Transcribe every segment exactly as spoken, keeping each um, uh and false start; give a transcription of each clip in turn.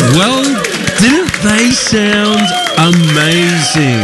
Well, didn't they sound amazing?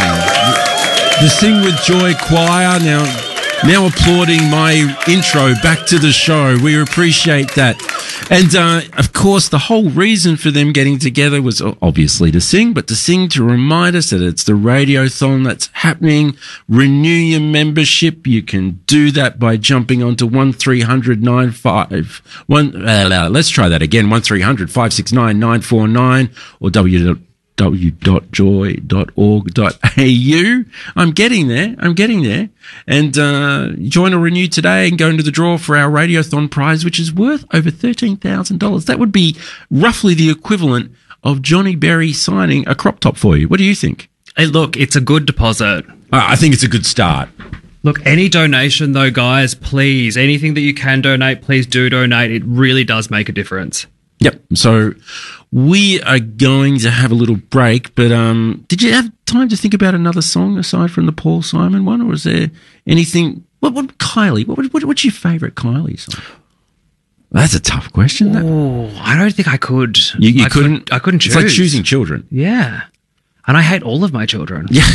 The Sing With Joy Choir now, now applauding my intro back to the show. We appreciate that. And, uh, of course, the whole reason for them getting together was obviously to sing, but to sing to remind us that it's the Radiothon that's happening. Renew your membership. You can do that by jumping onto one three hundred nine five one. Uh, let's try that again. one three hundred five six nine nine four nine or w w w dot joy dot org dot a u. I'm getting there. I'm getting there. And uh, join or renew today and go into the draw for our Radiothon prize, which is worth over thirteen thousand dollars. That would be roughly the equivalent of Johnny Berry signing a crop top for you. What do you think? Hey, look, it's a good deposit. Uh, I think it's a good start. Look, any donation, though, guys, please, anything that you can donate, please do donate. It really does make a difference. Yep. So we are going to have a little break, but um, did you have time to think about another song aside from the Paul Simon one, or is there anything? What, what Kylie? What, what, what's your favourite Kylie song? That's a tough question. That. Oh, I don't think I could. You, you I couldn't. Could, I couldn't choose. It's like choosing children. Yeah, and I hate all of my children. Yeah,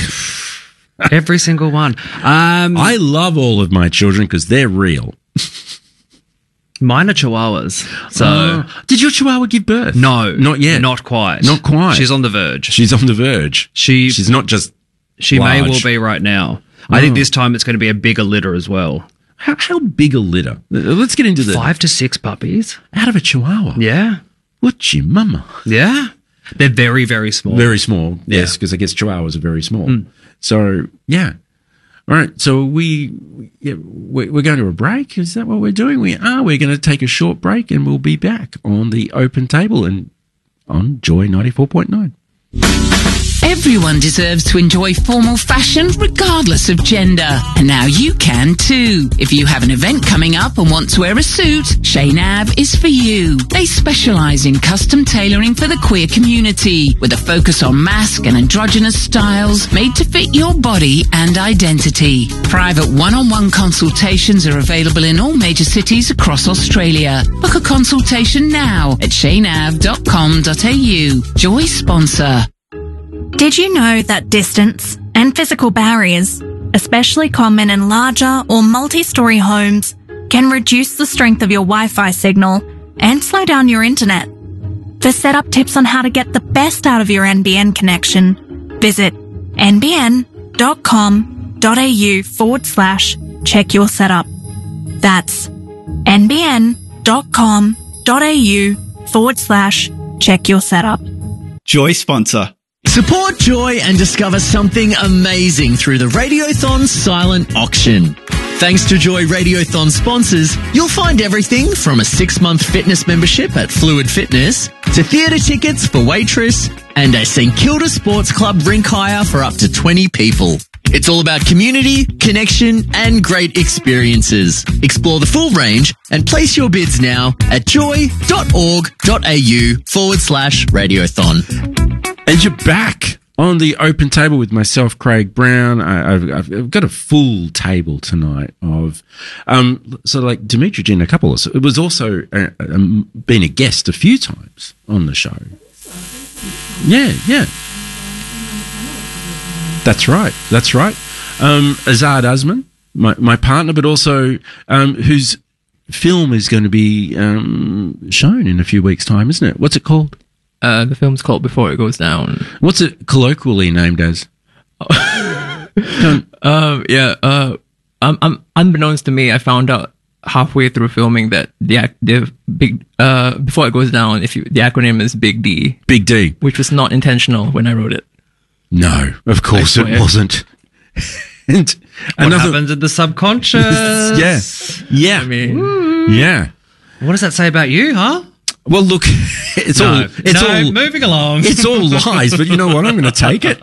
every single one. Um, I love all of my children because they're real. Mine are chihuahuas. So, uh, did your chihuahua give birth? No, not yet. Not quite. Not quite. She's on the verge. She's on the verge. She. She's not just. She large. may well be right now. Oh. I think this time it's going to be a bigger litter as well. How, how big a litter? Let's get into the five to six puppies out of a chihuahua. Yeah. What's your mama? Yeah. They're very, very small. Very small. Yes, because yeah. I guess chihuahuas are very small. Mm. So yeah. All right, so we, yeah, we're going to a break. Is that what we're doing? We are. We're going to take a short break and we'll be back on the open table and on Joy ninety-four point nine. Everyone deserves to enjoy formal fashion regardless of gender. And now you can too. If you have an event coming up and want to wear a suit, Chez Nav is for you. They specialise in custom tailoring for the queer community with a focus on mask and androgynous styles made to fit your body and identity. Private one-on-one consultations are available in all major cities across Australia. Book a consultation now at shay nav dot com dot a u. Joy sponsor. Did you know that distance and physical barriers, especially common in larger or multi-story homes, can reduce the strength of your Wi-Fi signal and slow down your internet? For setup tips on how to get the best out of your N B N connection, visit n b n dot com dot a u forward slash check your setup. That's n b n dot com dot a u forward slash check your setup. Joy sponsor. Support Joy and discover something amazing through the Radiothon Silent Auction. Thanks to Joy Radiothon sponsors, you'll find everything from a six-month fitness membership at Fluid Fitness to theatre tickets for Waitress and a St Kilda Sports Club rink hire for up to twenty people. It's all about community, connection and great experiences. Explore the full range and place your bids now at joy dot org dot a u forward slash radiothon. And you're back on the open table with myself, Craig Brown. I, I've, I've got a full table tonight of, um, so like Dimitri Giannakopoulos. It was also uh, um, been a guest a few times on the show. Yeah, yeah. That's right. That's right. Um, Azad Usman, my, my partner, but also um, whose film is going to be um, shown in a few weeks' time, isn't it? What's it called? Uh, the film's called Before It Goes Down. What's it colloquially named as? um, yeah, uh, um, um, unbeknownst to me, I found out halfway through filming that the ac- the big uh Before It Goes Down, if you, the acronym is Big D. Big D, which was not intentional when I wrote it. No, of course it wasn't. And what another happens in the subconscious? yeah, yeah, I mean, Ooh. yeah. What does that say about you, huh? Well, look, it's no, all it's no, all moving along. It's all lies, but you know what? I'm going to take it.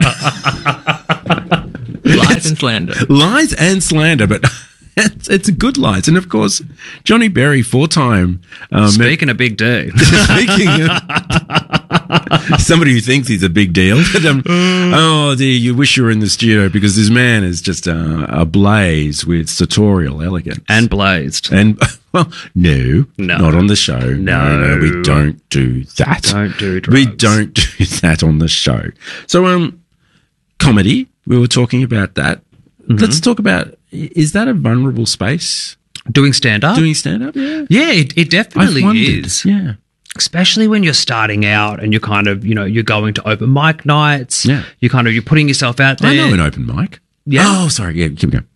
Lies and slander. Lies and slander, but it's, it's good lies. And of course, Johnny Berry, four-time. Um, Speaking of Big D. Speaking of. somebody who thinks he's a big deal. But, um, oh dear, you wish you were in the studio because this man is just uh, ablaze with sartorial elegance. And blazed. And, well, no, No. not on the show. No. no, we don't do that. Don't do We drugs. don't do that on the show. So, um, comedy, we were talking about that. Mm-hmm. Let's talk about, is that a vulnerable space? Doing stand-up? Doing stand-up? Yeah. yeah, it, it definitely I've wondered. is. Yeah. Especially when you're starting out and you're kind of, you know, you're going to open mic nights. Yeah. You're kind of, you're putting yourself out there. I know an open mic. Yeah. Oh, sorry. Yeah, keep going.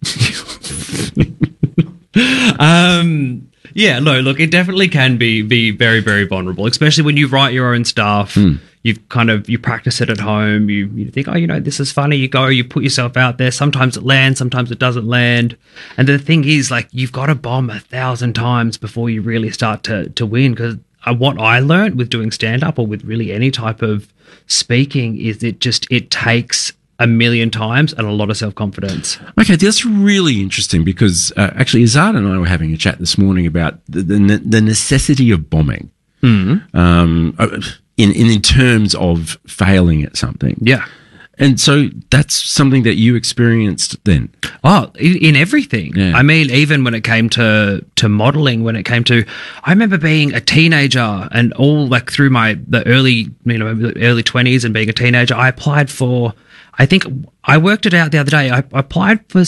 Um, yeah, no, look, it definitely can be be very, very vulnerable, especially when you write your own stuff. Hmm. You've kind of, you practice it at home. You, you think, oh, you know, this is funny. You go, you put yourself out there. Sometimes it lands, sometimes it doesn't land. And the thing is, like, you've got to bomb a thousand times before you really start to, to win. Because uh, what I learned with doing stand-up or with really any type of speaking is it just, it takes a million times and a lot of self-confidence. Okay, that's really interesting because uh, actually Azad and I were having a chat this morning about the, the, the necessity of bombing Mm-hmm. um, in, in in terms of failing at something. Yeah. And so that's something that you experienced then. Oh, in, in everything. Yeah. I mean, even when it came to, to modeling, when it came to, I remember being a teenager and all like through my, the early, you know, the early twenties and being a teenager, I applied for, I think I worked it out the other day. I applied for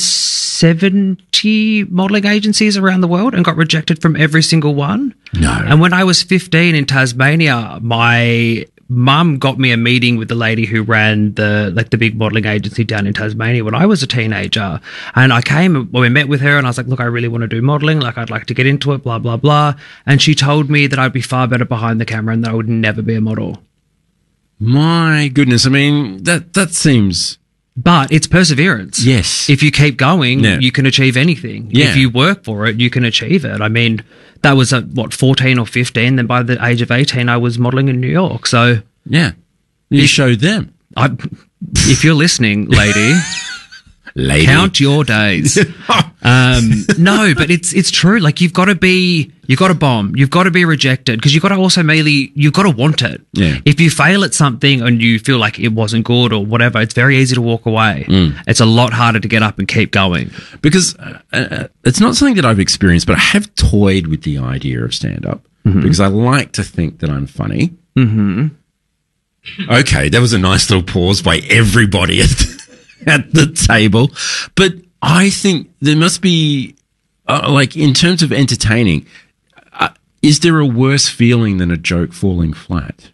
seventy modeling agencies around the world and got rejected from every single one. No. And when I was fifteen in Tasmania, my mum got me a meeting with the lady who ran the like the big modeling agency down in Tasmania when I was a teenager. And I came, well, we met with her and I was like, look, I really want to do modeling. Like, I'd like to get into it, blah, blah, blah. And she told me that I'd be far better behind the camera and that I would never be a model. My goodness, I mean, that, that seems... But it's perseverance. Yes. If you keep going, Yeah. you can achieve anything. Yeah. If you work for it, you can achieve it. I mean, that was at, what, fourteen or fifteen. Then by the age of eighteen, I was modeling in New York. So Yeah. You showed them. I, if you're listening, lady, Lady. count your days. um, no, but it's it's true. Like, you've got to be, you've got to bomb. You've got to be rejected because you've got to also mainly, you've got to want it. Yeah. If you fail at something and you feel like it wasn't good or whatever, it's very easy to walk away. Mm. It's a lot harder to get up and keep going. Because uh, uh, it's not something that I've experienced, but I have toyed with the idea of stand-up because I like to think that I'm funny. Mm-hmm. Okay, that was a nice little pause by everybody at the, at the table. But I think there must be, uh, like, in terms of entertaining, uh, is there a worse feeling than a joke falling flat?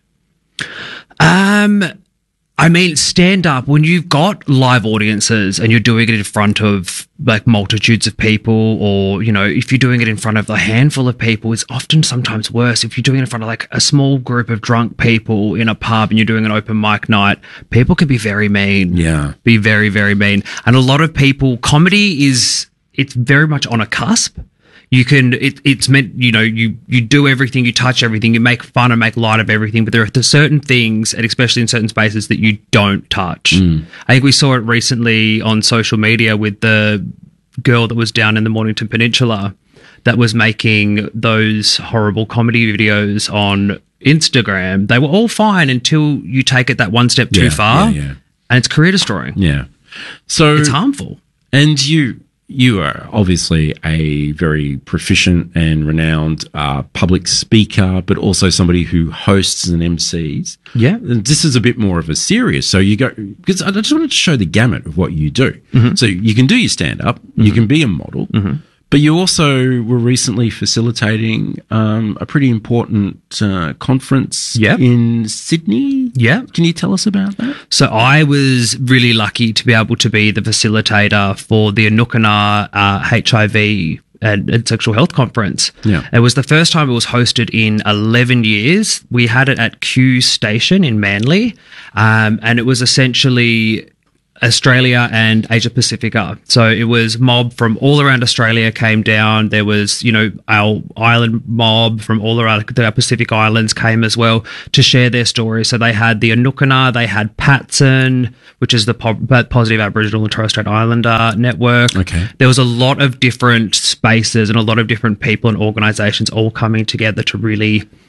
Um, I mean, stand up when you've got live audiences and you're doing it in front of like multitudes of people, or, you know, if you're doing it in front of a handful of people, it's often sometimes worse. If you're doing it in front of like a small group of drunk people in a pub and you're doing an open mic night, people can be very mean. Yeah. Be very, very mean. And a lot of people, comedy is, it's very much on a cusp. You can, it, it's meant, you know, you, you do everything, you touch everything, you make fun and make light of everything, but there are certain things, and especially in certain spaces, that you don't touch. Mm. I think we saw it recently on social media with the girl that was down in the Mornington Peninsula that was making those horrible comedy videos on Instagram. They were all fine until you take it that one step too Yeah, far, yeah, yeah. and it's career destroying. Yeah. So It's harmful. And you you are obviously a very proficient and renowned uh, public speaker, but also somebody who hosts and M Cs. Yeah. And this is a bit more of a serious. So you go, because I just wanted to show the gamut of what you do. Mm-hmm. So you can do your stand up, mm-hmm. you can be a model, mm-hmm. but you also were recently facilitating um, a pretty important uh, conference Yep. in Sydney. Yeah. Can you tell us about that? So I was really lucky to be able to be the facilitator for the Anukkana uh, H I V and, and sexual health conference. Yeah. It was the first time it was hosted in eleven years. We had it at Q Station in Manly, um, and it was essentially Australia and Asia Pacifica. So it was mob from all around Australia came down. There was, you know, our island mob from all around the Pacific Islands came as well to share their stories. So they had the Anukkana, they had Patson, which is the po- Positive Aboriginal and Torres Strait Islander network. Okay. There was a lot of different spaces and a lot of different people and organisations all coming together to really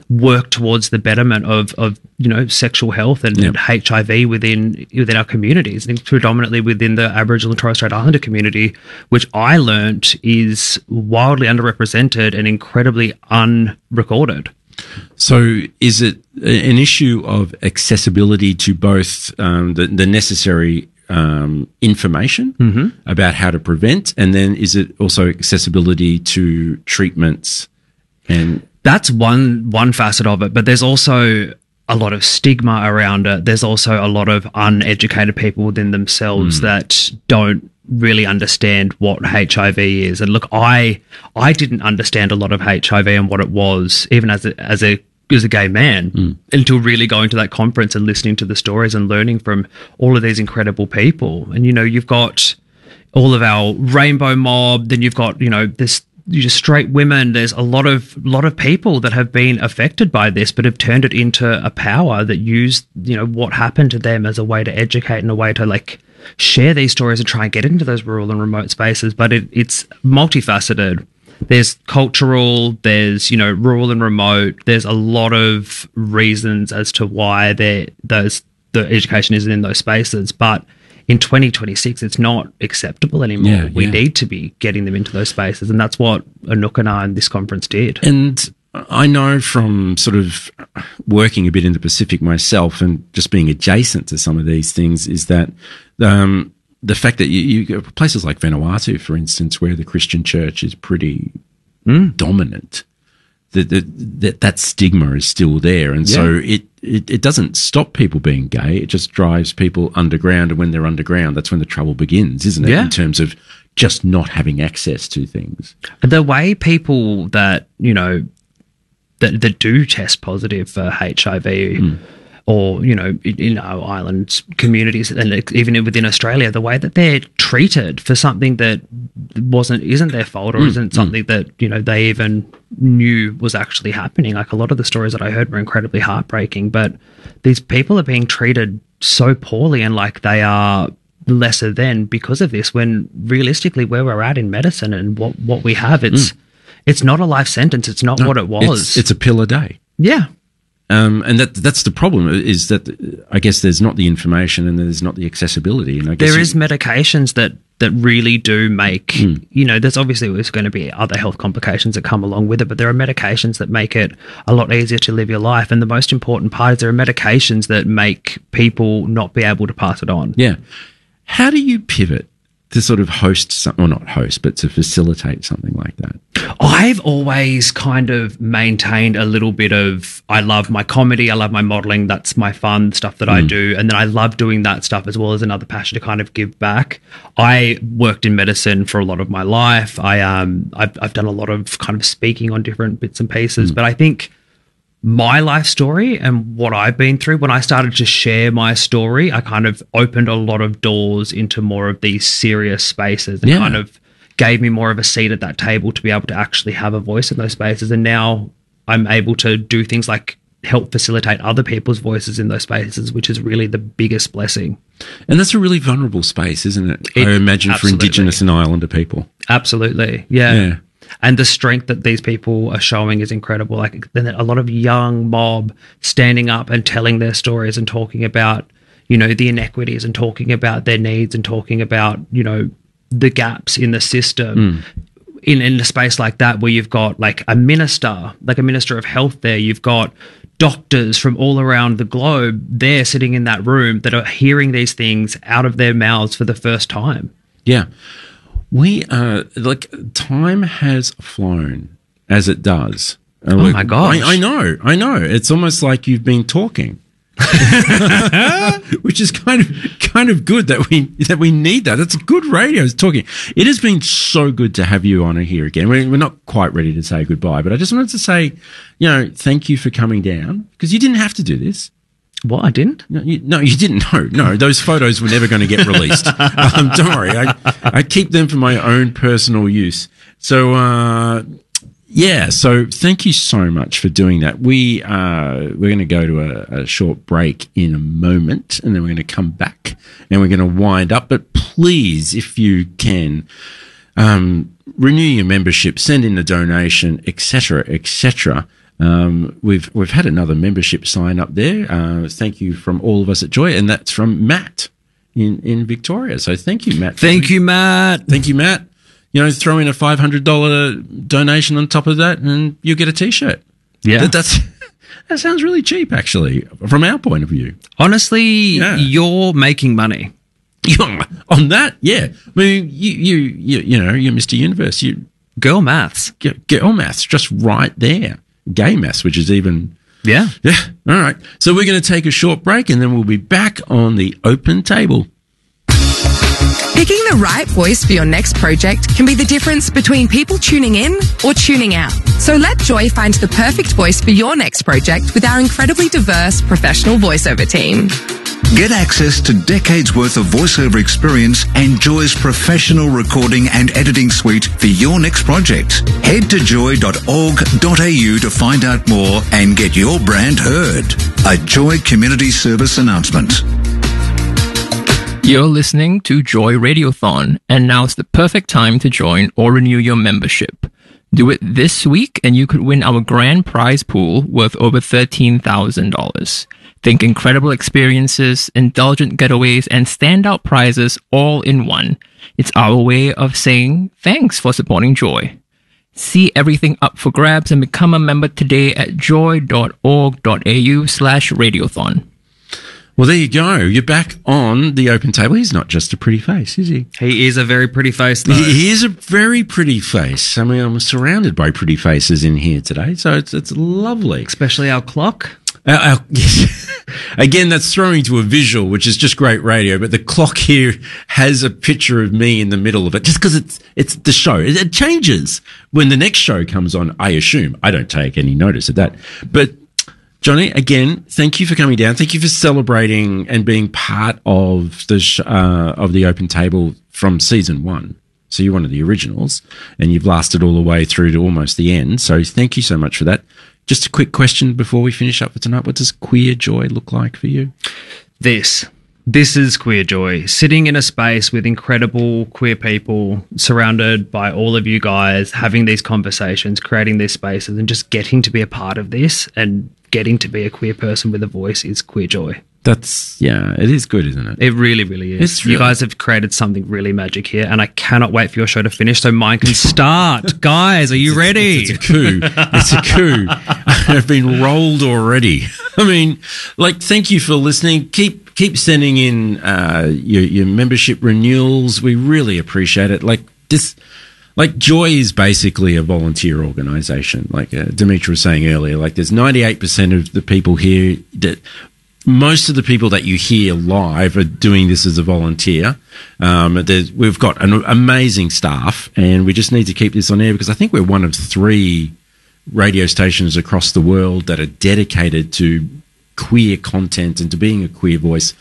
work towards the betterment of, of you know, sexual health and, Yep. and H I V within within our communities, and predominantly within the Aboriginal and Torres Strait Islander community, which I learnt is wildly underrepresented and incredibly unrecorded. So is it an issue of accessibility to both um, the, the necessary um, information about how to prevent, and then is it also accessibility to treatments? And That's one one facet of it, but there's also a lot of stigma around it. There's also a lot of uneducated people within themselves that don't really understand what H I V is. And look, I I didn't understand a lot of H I V and what it was, even as a as a as a gay man, until really going to that conference and listening to the stories and learning from all of these incredible people. And you know, you've got all of our rainbow mob, then you've got, you know, this you just straight women. There's a lot of lot of people that have been affected by this, but have turned it into a power that used, you know, what happened to them as a way to educate and a way to like share these stories and try and get into those rural and remote spaces. But it, it's multifaceted. There's cultural, there's, you know, rural and remote. There's a lot of reasons as to why there those the education isn't in those spaces. But in twenty twenty-six, it's not acceptable anymore. Yeah, we yeah. need to be getting them into those spaces, and that's what Anukana and this conference did. And I know from sort of working a bit in the Pacific myself and just being adjacent to some of these things is that um, the fact that you, you places like Vanuatu, for instance, where the Christian church is pretty dominant, that, that that that stigma is still there, and so it, it it doesn't stop people being gay. It just drives people underground, and when they're underground, that's when the trouble begins, isn't it? Yeah. In terms of just not having access to things. The way people that, you know, that, that do test positive for H I V or, you know, in, in our island communities and even within Australia, the way that they're treated for something that wasn't, isn't their fault or isn't something that, you know, they even knew was actually happening. Like a lot of the stories that I heard were incredibly heartbreaking, but these people are being treated so poorly and like they are lesser than because of this, when realistically where we're at in medicine and what, what we have, it's, it's not a life sentence. It's not what it was. It's, it's a pill a day. Yeah. Um, and that that's the problem, is that uh, I guess there's not the information and there's not the accessibility. And I guess There you- is medications that, that really do make, you know, there's obviously there's going to be other health complications that come along with it, but there are medications that make it a lot easier to live your life. And the most important part is there are medications that make people not be able to pass it on. Yeah. How do you pivot to sort of host something, or not host, but to facilitate something like that? I've always kind of maintained a little bit of, I love my comedy, I love my modeling, that's my fun stuff that I do. And then I love doing that stuff as well as another passion to kind of give back. I worked in medicine for a lot of my life. I, um, I've, I've done a lot of kind of speaking on different bits and pieces, but I think my life story and what I've been through, when I started to share my story, I kind of opened a lot of doors into more of these serious spaces and Yeah. kind of gave me more of a seat at that table to be able to actually have a voice in those spaces. And now I'm able to do things like help facilitate other people's voices in those spaces, which is really the biggest blessing. And that's a really vulnerable space, isn't it? It- I imagine absolutely. for Indigenous and Islander people. Absolutely. Yeah. Yeah. And the strength that these people are showing is incredible. Like then a lot of young mob standing up and telling their stories and talking about, you know, the inequities and talking about their needs and talking about, you know, the gaps in the system. In, in a space like that where you've got like a minister, like a minister of health there, you've got doctors from all around the globe there sitting in that room that are hearing these things out of their mouths for the first time. Yeah. We are, like, time has flown, as it does. Oh my gosh. I, I know, I know. It's almost like you've been talking. Which is kind of kind of good that we that we need that. It's good radio. It's talking. It has been so good to have you on here again. We're, we're not quite ready to say goodbye, but I just wanted to say, you know, thank you for coming down, because you didn't have to do this. What, I didn't? No, you, no, you didn't. No, no, those photos were never going to get released. um, don't worry. I, I keep them for my own personal use. So, uh, yeah, so thank you so much for doing that. We, uh, we're going to go to a, a short break in a moment, and then we're going to come back and we're going to wind up. But please, if you can, um, renew your membership, send in a donation, et cetera, et cetera. Um, we've we've had another membership sign up there. Uh, thank you from all of us at Joy, and that's from Matt in, in Victoria. So thank you, Matt. Thank you, Matt. Thank you, Matt. You know, throw in a five hundred dollars donation on top of that, and you'll get a T-shirt. Yeah. That, that's that sounds really cheap, actually, from our point of view. Honestly, Yeah. you're making money. On that, yeah. I mean, you you you, you know, you're Mister Universe. You Girl maths. get girl maths just right there. Gay maths, which is even Yeah. yeah. All right. So we're going to take a short break, and then we'll be back on the open table. Picking the right voice for your next project can be the difference between people tuning in or tuning out. So let Joy find the perfect voice for your next project with our incredibly diverse professional voiceover team. Get access to decades worth of voiceover experience and Joy's professional recording and editing suite for your next project. Head to joy dot org dot a u to find out more and get your brand heard. A Joy Community Service announcement. You're listening to Joy Radiothon, and now's the perfect time to join or renew your membership. Do it this week, and you could win our grand prize pool worth over thirteen thousand dollars. Think incredible experiences, indulgent getaways, and standout prizes all in one. It's our way of saying thanks for supporting Joy. See everything up for grabs and become a member today at joy dot org dot a u slash radiothon. Well, there you go. You're back on the open table. He's not just a pretty face, is he? He is a very pretty face, though. He, he is a very pretty face. I mean, I'm surrounded by pretty faces in here today, so it's it's lovely. Especially our clock. Uh, uh, yes. Again, that's throwing to a visual, which is just great radio. But the clock here has a picture of me in the middle of it, just because it's it's the show. It, it changes when the next show comes on. I assume I don't take any notice of that. But Johnny, again, thank you for coming down. Thank you for celebrating and being part of the sh- uh, of the open table from season one. So you're one of the originals, and you've lasted all the way through to almost the end. So thank you so much for that. Just a quick question before we finish up for tonight. What does queer joy look like for you? This. This is Queer Joy. Sitting in a space with incredible queer people, surrounded by all of you guys, having these conversations, creating these spaces, and just getting to be a part of this and getting to be a queer person with a voice is Queer Joy. That's, yeah, it is good, isn't it? It really, really is. It's really- You guys have created something really magic here, and I cannot wait for your show to finish so mine can start. Guys, are you ready? It's a coup. It's a coup. I've been rolled already. I mean, like, thank you for listening. Keep keep sending in uh, your, your membership renewals. We really appreciate it. Like this, like Joy is basically a volunteer organisation. Like uh, Dimitri was saying earlier, like there's ninety-eight percent of the people here that. Most of the people that you hear live are doing this as a volunteer. Um, there's- we've got an amazing staff, and we just need to keep this on air because I think we're one of three radio stations across the world that are dedicated to queer content and to being a queer voice.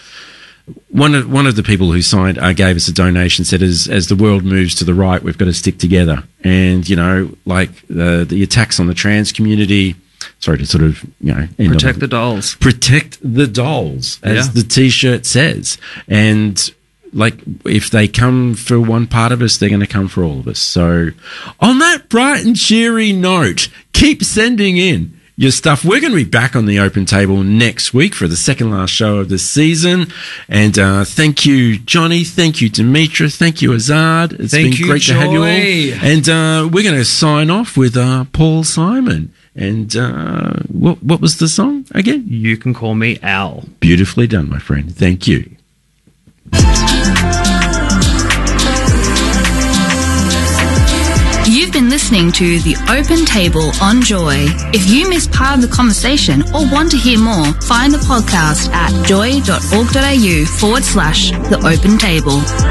One of one of the people who signed uh, gave us a donation, said, "As as the world moves to the right, we've got to stick together." And you know, like the the attacks on the trans community. Sorry to sort of, you know, end Protect on, the dolls. Protect the dolls, as Yeah. the T-shirt says. And like, if they come for one part of us, they're going to come for all of us. So, on that bright and cheery note, keep sending in your stuff. We're going to be back on the open table next week for the second last show of the season. And uh, thank you, Johnny. Thank you, Demetra. Thank you, Azad. It's Thank been you, great to have you all. Joy. And uh, we're going to sign off with uh, Paul Simon. And uh, what what was the song again? You can call me Al. Beautifully done, my friend. Thank you. You've been listening to The Open Table on Joy. If you missed part of the conversation or want to hear more, find the podcast at joy dot org dot a u forward slash The Open Table.